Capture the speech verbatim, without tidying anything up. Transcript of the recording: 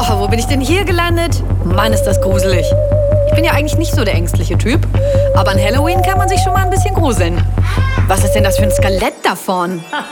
Oh, wo bin ich denn hier gelandet? Mann, ist das gruselig. Ich bin ja eigentlich nicht so der ängstliche Typ, aber an Halloween kann man sich schon mal ein bisschen gruseln. Was ist denn das für ein Skelett da vorn?